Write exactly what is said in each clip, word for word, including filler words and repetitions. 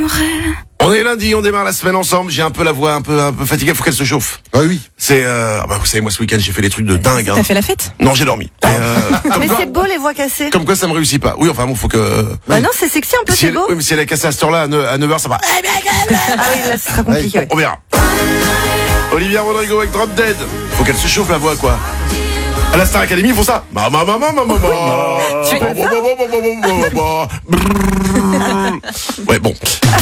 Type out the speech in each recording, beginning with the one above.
j'aimerais. On est lundi, on démarre la semaine ensemble. J'ai un peu la voix un peu un peu fatiguée, faut qu'elle se chauffe. Ah oui. C'est euh, ah bah vous savez moi ce week-end j'ai fait des trucs de dingue. Hein. T'as fait la fête? Non, j'ai dormi. Et, euh, comme Mais quoi, c'est beau les voix cassées. Comme quoi ça me réussit pas. Oui, enfin bon, faut que Bah non, c'est sexy un peu, si c'est elle, beau. oui, mais si elle est cassée à cette heure-là à neuf heures, ça va. Ah oui, là, ce sera compliqué. ouais. On verra. Olivia Rodrigo avec Drop Dead. Faut qu'elle se chauffe la voix quoi. À la Star Academy, ils font ça. Maman, maman, maman, maman. Tu fais Ouais, bon.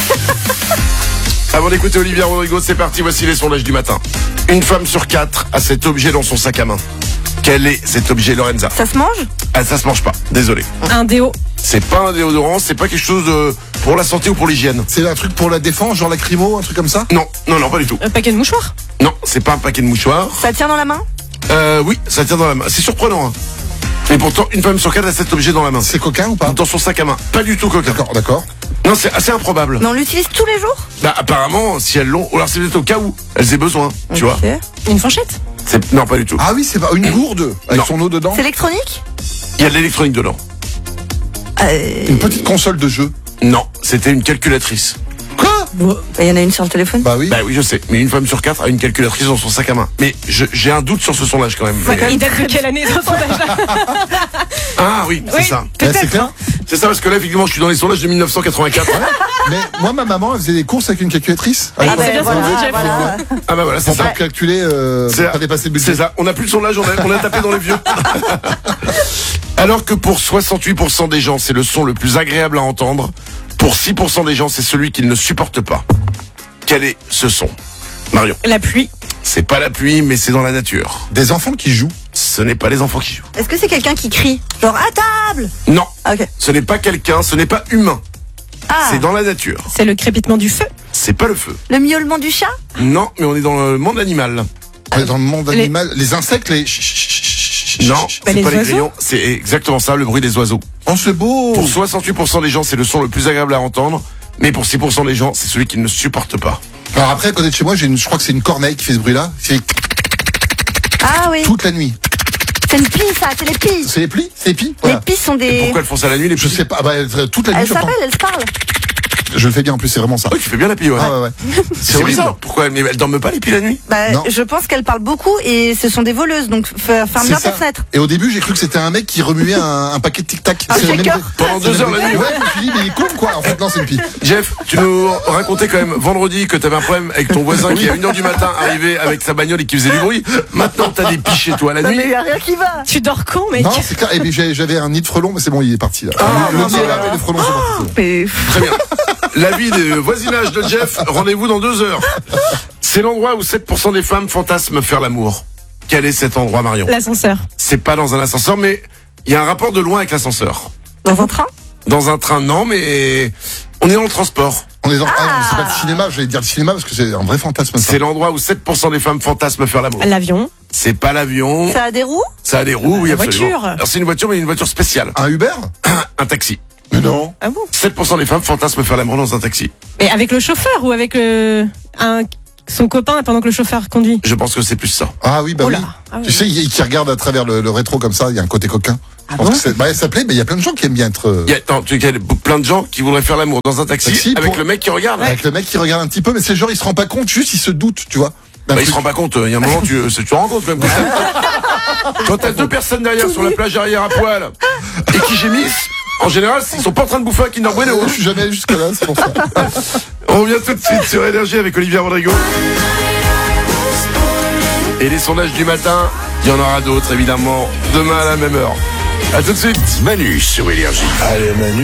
Avant d'écouter Olivia Rodrigo, c'est parti, voici les sondages du matin. Une femme sur quatre a cet objet dans son sac à main. Quel est cet objet, Lorenza? Ça se mange? Ah, ça se mange pas, désolé. Un déo. C'est pas un déodorant, c'est pas quelque chose de, pour la santé ou pour l'hygiène. C'est un truc pour la défense, genre lacrymo, un truc comme ça? Non, non, non, pas du tout. Un paquet de mouchoirs. Non, c'est pas un paquet de mouchoirs. Ça tient dans la main? Euh, oui, ça tient dans la main. C'est surprenant, hein. Et pourtant, une femme sur quatre a cet objet dans la main. C'est coquin ou pas? Dans son sac à main. Pas du tout coquin. D'accord, d'accord. Non, c'est assez improbable. Mais on l'utilise tous les jours? Bah, apparemment, si elles l'ont, ou alors c'est peut-être au cas où elles aient besoin, tu vois. Ok. Une fourchette. C'est, non, pas du tout. Ah oui, c'est pas une gourde avec Non. son eau dedans. C'est électronique? Il y a de l'électronique dedans. Euh, Une petite console de jeu. Non, c'était une calculatrice. Quoi? bah, il y en a une sur le téléphone. Bah oui. Bah oui, je sais. Mais une femme sur quatre a une calculatrice dans son sac à main. Mais je, j'ai un doute sur ce sondage quand même. Mais- Il date de quelle année dans son sondage? Ah oui, c'est Oui. ça. Ouais, c'est Peut-être. clair. C'est ça parce que là, effectivement, je suis dans les sondages de mille neuf cent quatre-vingt-quatre. Mais moi, ma maman, elle faisait des courses avec une calculatrice. Ah, Alors, c'est bien ce qu'on voilà, dit, Jeff. voilà. Ah bah voilà, c'est pour ça. pas calculer, euh, C'est pour pas dépasser le budget. C'est ça. On n'a plus de sondage, on a, on a tapé dans les vieux. Alors que pour soixante-huit pour cent des gens, c'est le son le plus agréable à entendre. Pour six pour cent des gens, c'est celui qu'ils ne supportent pas. Quel est ce son, Marion? La pluie. C'est pas la pluie, mais c'est dans la nature. Des enfants qui jouent. Ce n'est pas les enfants qui jouent. Est-ce que c'est quelqu'un qui crie? Genre à table? Non, Ah, ok. ce n'est pas quelqu'un, ce n'est pas humain. Ah, C'est dans la nature. C'est le crépitement du feu. C'est pas le feu. le miaulement du chat? Non, mais on est dans le monde animal. On est dans le monde Les- animal. Les insectes, les. Non, Bah, c'est les pas les oiseaux. grillons. C'est exactement ça, le bruit des oiseaux. Oh, c'est beau. Pour soixante-huit pour cent des gens, c'est le son le plus agréable à entendre. Mais pour six pour cent des gens, c'est celui qu'ils ne supportent pas. Alors après, à côté de chez moi, j'ai une, je crois que c'est une corneille qui fait ce bruit-là. C'est Ah oui. toute la nuit. C'est une pie, ça, c'est les pies. C'est les plis? C'est les plis? Les Voilà. pies sont des. Pourquoi elles font ça la nuit, les Je petits? sais pas, bah, euh, toute la nuit, Elles j'entends. s'appellent, elles se parlent. Je le fais bien en plus, c'est vraiment ça. Oh, tu fais bien la pie, ouais. Ah ouais, ouais. C'est horrible. bizarre. Pourquoi? Mais elles dorment pas les pies la nuit? Bah, Non. je pense qu'elles parlent beaucoup et ce sont des voleuses, donc f- ferme C'est bien ça. ta fenêtre. Et au début, j'ai cru que c'était un mec qui remuait un, un paquet de tic-tac. Un C'est le même shaker. bruit. Pendant C'est le deux même heures la bruit. nuit. Ouais, je me suis dit, mais il est con quoi. En fait, non, c'est une pie. Jeff, tu nous racontais quand même vendredi que t'avais un problème avec ton voisin qui à une heure du matin arrivait avec sa bagnole et qui faisait du bruit. Maintenant, t'as des pies chez toi la Non, mais nuit. il y a rien qui va. Tu dors quand, mec? Non, c'est clair. Et puis j'ai- j'avais un nid de frelon, mais c'est bon, il est parti là. Ah, le bah, nid est là, bah, mais le frelon, c'est parti. Mais Très bien. L'avis de voisinage de Jeff, rendez-vous dans deux heures. C'est l'endroit où sept pour cent des femmes fantasment faire l'amour. Quel est cet endroit, Marion? L'ascenseur. C'est pas dans un ascenseur, mais il y a un rapport de loin avec l'ascenseur. dans un train? Dans un train, non, mais on est dans le transport. On est dans, ah, non, c'est pas le cinéma, j'allais dire le cinéma parce que c'est un vrai fantasme. ça. C'est l'endroit où sept pour cent des femmes fantasment faire l'amour. L'avion. C'est pas l'avion. Ça a des roues? Ça a des roues, oui, La absolument. voiture. Alors c'est une voiture, mais une voiture spéciale. Un Uber? Un taxi. Mais non. Ah bon? sept pour cent des femmes fantasment faire l'amour dans un taxi. Mais avec le chauffeur ou avec le, un, son copain pendant que le chauffeur conduit? Je pense que c'est plus ça. Ah oui, bah Oh oui. là. Ah oui. Tu sais, il, qui regarde à travers le, le rétro comme ça, il y a un côté coquin. Je pense bon que c'est- bah, ça plaît, mais il y a plein de gens qui aiment bien être euh, Il y a, attends, tu sais, il y a plein de gens qui voudraient faire l'amour dans un taxi, Taxi avec pour- le mec qui regarde. avec le mec qui regarde un petit peu, mais c'est genre il se rend pas compte, juste il se doute, tu vois. d'un Bah, il se truc. rend pas compte. Il y a un moment, tu, tu te rends compte quand même. Quand t'as deux personnes derrière sur la plage arrière à poil et qui gémissent, en général, ils sont pas en train de bouffer un Kinder Bueno. Je suis jamais allé jusque là, c'est pour ça. On revient tout de suite sur Énergie avec Olivia Rodrigo. Et les sondages du matin, il y en aura d'autres évidemment demain à la même heure. À tout de suite. Manu sur Énergie. Allez Manu.